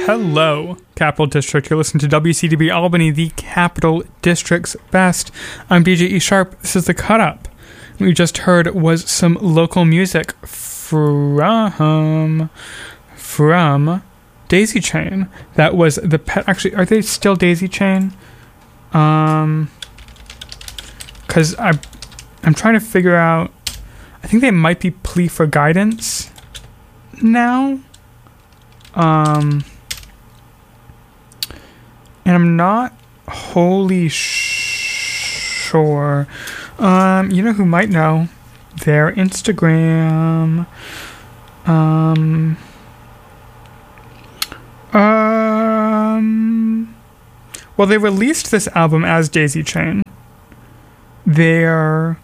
Hello, Capital District. You're listening to WCDB Albany, the Capital District's best. I'm DJ E Sharp. This is The Cut Up. What we just heard was some local music from Daisy Chain. That was the pet. Actually, are they still Daisy Chain? Because I'm trying to figure out. I think they might be Plea for Guidance now. And I'm not wholly sure. You know who might know? Their Instagram. Well, they released this album as Daisy Chain. Their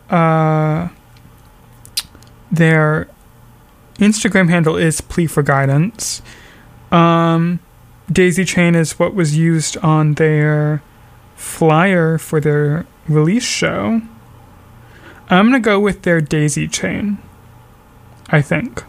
Instagram handle is Plea for Guidance. Daisy Chain is what was used on their flyer for their release show. I'm going to go with their Daisy Chain, I think.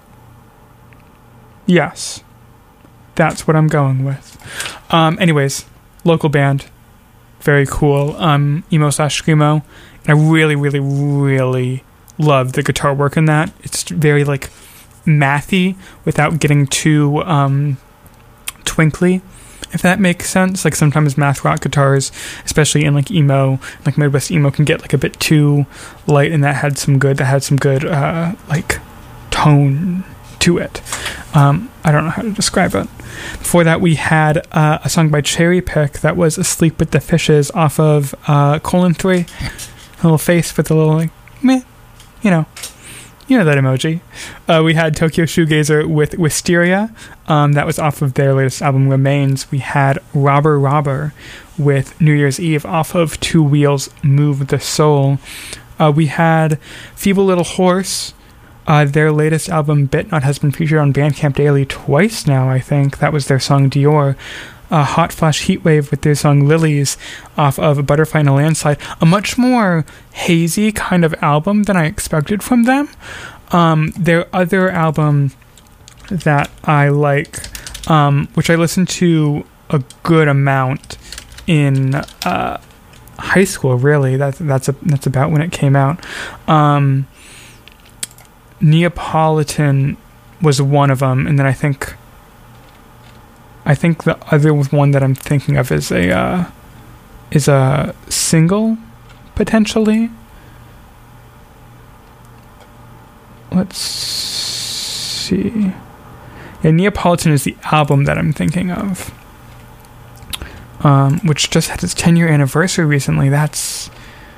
Yes. That's what I'm going with. Anyways, local band. Very cool. Emo/screamo. And I really, really, really love the guitar work in that. It's very, like, mathy without getting too twinkly, if that makes sense. Like, sometimes math rock guitars, especially in like emo, like Midwest emo, can get like a bit too light, and that had some good like tone to it. I don't know how to describe it. Before that, we had a song by Cherry Pick that was Asleep with the Fishes off of 3. A little face with a little, like, meh, you know that emoji. We had Tokyo Shoegazer with Wisteria. That was off of their latest album, Remains. We had Robber with New Year's Eve off of Two Wheels Move the Soul. We had Feeble Little Horse. Their latest album, Bitnut, has been featured on Bandcamp Daily twice now, I think. That was their song Dior. Hot Flash Heatwave with their song Lilies off of Butterfly and a Landslide. A much more hazy kind of album than I expected from them. Their other album that I like, which I listened to a good amount in high school, really. That's about when it came out. Neapolitan was one of them, and then I think the other one that I'm thinking of is a single, potentially. Let's see. Yeah, Neapolitan is the album that I'm thinking of, which just had its 10-year anniversary recently. That's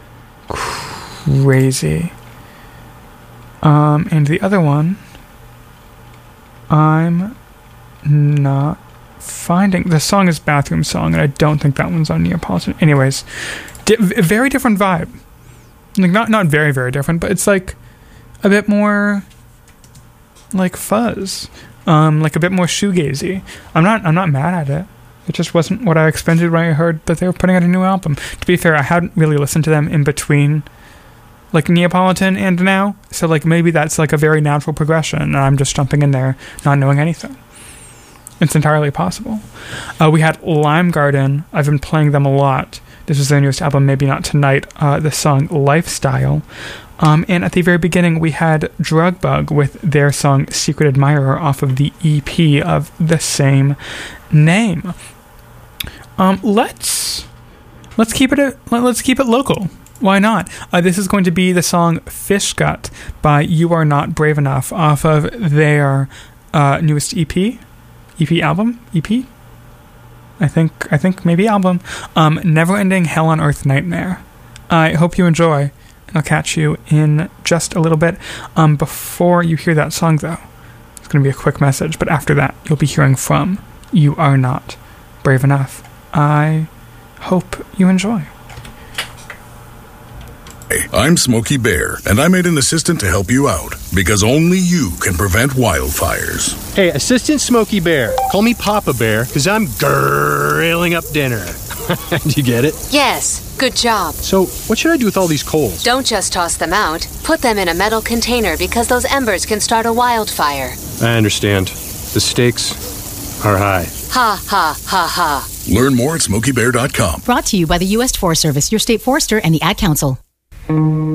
crazy. And the other one, I'm not finding. The song is Bathroom Song, and I don't think that one's on Neapolitan. Anyways, very different vibe. Like, not very, very different, but it's like a bit more like fuzz, like a bit more shoegazy. I'm not mad at it. It just wasn't what I expected when I heard that they were putting out a new album. To be fair, I hadn't really listened to them in between, like, Neapolitan and now, so like maybe that's like a very natural progression, and I'm just jumping in there not knowing anything. It's entirely possible. We had Lime Garden. I've been playing them a lot. This was their newest album, Maybe Not Tonight. The song Lifestyle. And at the very beginning, we had Drug Bug with their song Secret Admirer off of the EP of the same name. Let's keep it local. Why not? This is going to be the song Fish Gut by You Are Not Brave Enough off of their newest EP. Album? EP? I think maybe album. Never Ending Hell on Earth Nightmare. I hope you enjoy, and I'll catch you in just a little bit. Before you hear that song, though, it's going to be a quick message, but after that, you'll be hearing from You Are Not Brave Enough. I hope you enjoy. I'm Smokey Bear, and I made an assistant to help you out, because only you can prevent wildfires. Hey, Assistant Smokey Bear. Call me Papa Bear, because I'm grilling up dinner. Do you get it? Yes, good job. So, what should I do with all these coals? Don't just toss them out. Put them in a metal container, because those embers can start a wildfire. I understand. The stakes are high. Ha ha ha ha. Learn more at SmokeyBear.com. Brought to you by the U.S. Forest Service, your state forester, and the Ad Council.